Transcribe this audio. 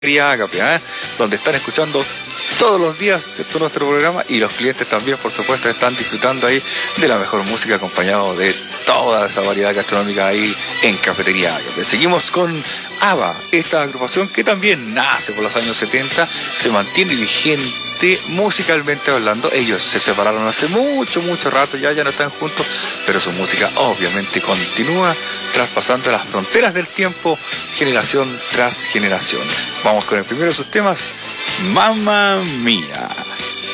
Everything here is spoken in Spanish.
Agape, donde están escuchando todos los días todo nuestro programa, y los clientes también, por supuesto, están disfrutando ahí de la mejor música, acompañado de toda esa variedad gastronómica ahí en Cafetería Agape. Seguimos con ABBA, esta agrupación que también nace por los años 70, se mantiene vigente musicalmente hablando. Ellos se separaron hace mucho rato, ya no están juntos, pero su música obviamente continúa traspasando las fronteras del tiempo, generación tras generación. Vamos con el primero de sus temas, Mamma Mía.